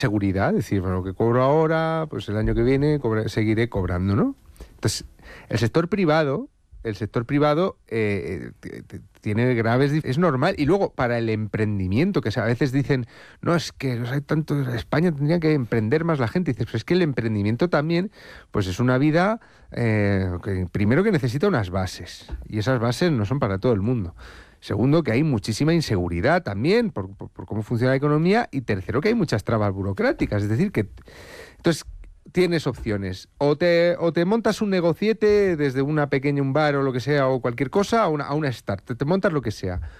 seguridad, es decir, bueno, lo que cobro ahora, pues el año que viene seguiré cobrando, ¿no? Entonces, el sector privado, tiene graves... Es normal. Y luego, para el emprendimiento, que a veces dicen, no, es que hay tanto... España tendría que emprender más la gente. Y dices, pues es que el emprendimiento también, pues es una vida primero que necesita unas bases. Y esas bases no son para todo el mundo. Segundo, que hay muchísima inseguridad también por cómo funciona la economía. Y tercero, que hay muchas trabas burocráticas. Es decir, que... Entonces, tienes opciones. O te montas un negociete desde un bar o lo que sea, o cualquier cosa, a una start. Te montas lo que sea.